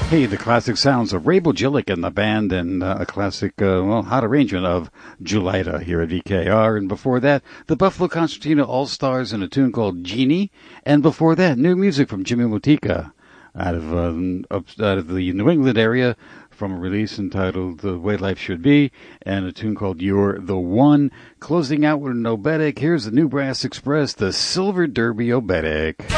Hey, the classic sounds of Ray Bogilic and the band, and a classic, hot arrangement of Julita here at VKR. And before that, the Buffalo Concertina All-Stars and a tune called Genie. And before that, new music from Jimmy Motika out of the New England area from a release entitled The Way Life Should Be, and a tune called You're the One. Closing out with an obetic, here's the New Brass Express, the Silver Derby Obetic.